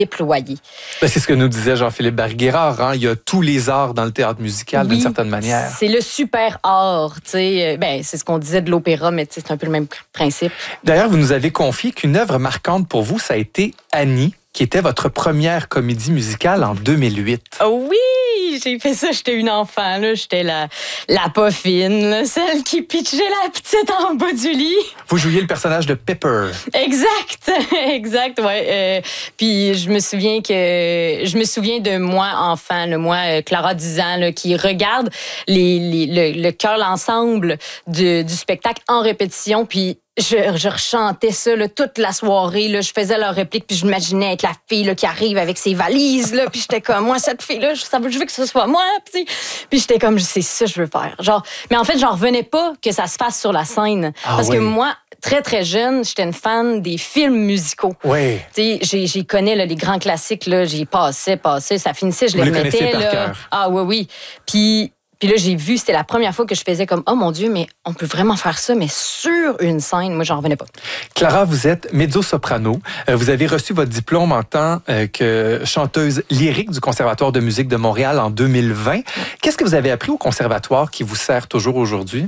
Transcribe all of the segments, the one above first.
déployé. Ben, c'est ce que nous disait Jean-Philippe Barguérard. Hein? Il y a tous les arts dans le théâtre musical, d'une certaine manière. C'est le super art. C'est ce qu'on disait de l'opéra, mais c'est un peu le même principe. D'ailleurs, vous nous avez confié qu'une œuvre marquante pour vous, ça a été Annie, qui était votre première comédie musicale en 2008. Oh oui, j'ai fait ça, j'étais une enfant, là. J'étais la pas fine, là, celle qui pitchait la petite en bas du lit. Vous jouiez le personnage de Pepper. Exact, ouais. Puis je me souviens de moi, enfant, là, moi, Clara, 10 ans, là, qui regarde le chœur, l'ensemble du spectacle en répétition, puis je rechantais ça là, toute la soirée. Là, je faisais leur réplique, puis je m'imaginais être la fille là, qui arrive avec ses valises. Là, puis j'étais comme, moi, cette fille-là, je veux que ce soit moi. Puis j'étais comme, c'est ça que je veux faire. Genre, mais en fait, j'en revenais pas que ça se fasse sur la scène. Parce que moi, très, très jeune, j'étais une fan des films musicaux. Oui. Tu sais, j'y connais là, les grands classiques. Là, j'y passais. Ça finissait, je les remettais. Par cœur. Ah oui. Puis là, j'ai vu, c'était la première fois que je faisais comme, oh mon Dieu, mais on peut vraiment faire ça, mais sur une scène. Moi, j'en revenais pas. Clara, vous êtes mezzo-soprano. Vous avez reçu votre diplôme en tant que chanteuse lyrique du Conservatoire de musique de Montréal en 2020. Qu'est-ce que vous avez appris au Conservatoire qui vous sert toujours aujourd'hui?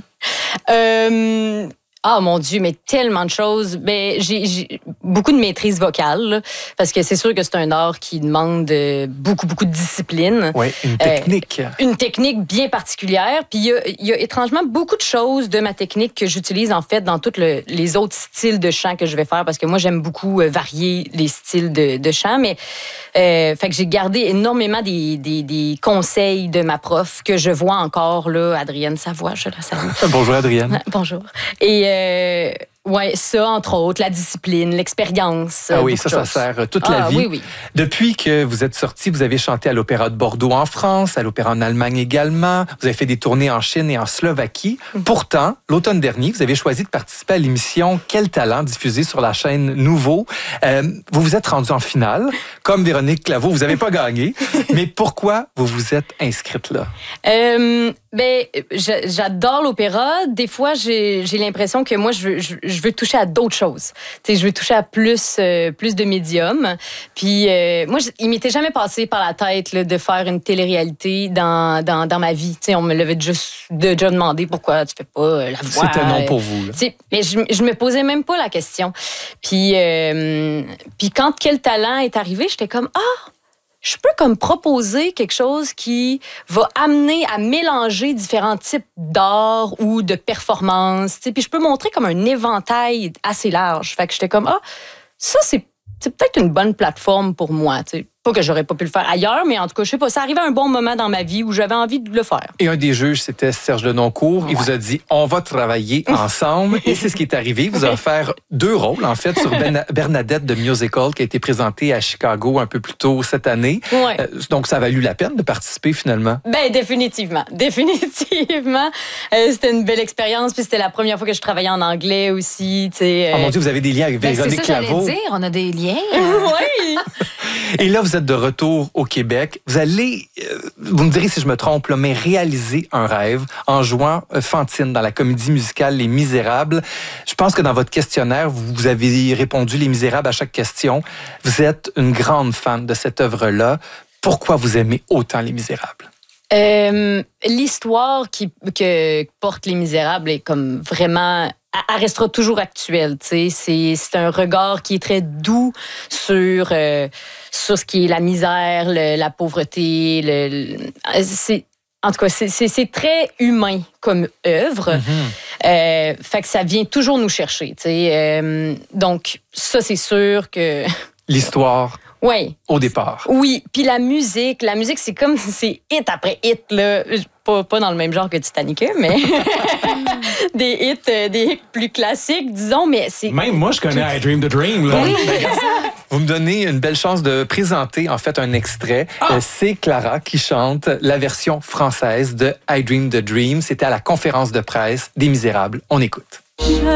Ah, mon Dieu, mais tellement de choses. Ben, j'ai beaucoup de maîtrise vocale, là, parce que c'est sûr que c'est un art qui demande beaucoup de discipline. Oui, une technique. Une technique bien particulière. Puis il y a étrangement beaucoup de choses de ma technique que j'utilise, en fait, dans tous les autres styles de chant que je vais faire, parce que moi, j'aime beaucoup varier les styles de chant, mais fait que j'ai gardé énormément des conseils de ma prof que je vois encore, là, Adrienne Savoie, je la salue. Bonjour, Adrienne. Bonjour. Et ça, entre autres, la discipline, l'expérience. Ah oui, ça sert toute la vie. Oui. Depuis que vous êtes sortie, vous avez chanté à l'Opéra de Bordeaux en France, à l'Opéra en Allemagne également. Vous avez fait des tournées en Chine et en Slovaquie. Pourtant, l'automne dernier, vous avez choisi de participer à l'émission Quel talent, diffusée sur la chaîne Nouveau. Vous vous êtes rendu en finale. Comme Véronique Claveau, vous n'avez pas gagné. Mais pourquoi vous vous êtes inscrite là? J'adore l'opéra. Des fois, j'ai l'impression que moi, je veux toucher à d'autres choses. Tu sais, je veux toucher à plus de médiums. Puis moi, il m'était jamais passé par la tête là, de faire une télé-réalité dans ma vie. Tu sais, on me l'avait déjà demandé pourquoi tu fais pas la voix. C'était non pour vous. Là. Mais je me posais même pas la question. Puis quand Quel talent est arrivé, j'étais comme je peux comme proposer quelque chose qui va amener à mélanger différents types d'art ou de performances. Puis je peux montrer comme un éventail assez large. Fait que j'étais comme, ça, c'est peut-être une bonne plateforme pour moi. T'sais. Pas que j'aurais pas pu le faire ailleurs, mais en tout cas, je sais pas, ça arrivait à un bon moment dans ma vie où j'avais envie de le faire. Et un des juges, c'était Serge Lenoncourt. Il vous a dit, on va travailler ensemble. Et c'est ce qui est arrivé. Il vous a offert 2 rôles, en fait, sur Bernadette de Musical, qui a été présentée à Chicago un peu plus tôt cette année. Ouais. Donc, ça a valu la peine de participer, finalement. Ben, définitivement. C'était une belle expérience. Puis c'était la première fois que je travaillais en anglais aussi. Oh mon Dieu, vous avez des liens avec Véronique Claveau. C'est ça, j'allais dire. On a des liens. Oui. Et là, vous êtes de retour au Québec. Vous allez, vous me direz si je me trompe, là, mais réaliser un rêve en jouant Fantine dans la comédie musicale Les Misérables. Je pense que dans votre questionnaire, vous avez répondu Les Misérables à chaque question. Vous êtes une grande fan de cette œuvre-là. Pourquoi vous aimez autant Les Misérables? L'histoire que portent Les Misérables est comme vraiment... Elle restera toujours actuelle. C'est un regard qui est très doux sur ce qui est la misère, la pauvreté. En tout cas, c'est très humain comme œuvre. Mm-hmm. Fait que ça vient toujours nous chercher. Donc, ça, c'est sûr que... L'histoire... Oui. Au départ. Oui. Puis la musique, c'est comme... C'est hit après hit, là. Pas dans le même genre que Titanic, mais des hits plus classiques, disons, mais c'est... Même moi, je connais I Dream the Dream, là. Oui. Vous me donnez une belle chance de présenter, en fait, un extrait. C'est Clara qui chante la version française de I Dream the Dream. C'était à la conférence de presse des Misérables. On écoute.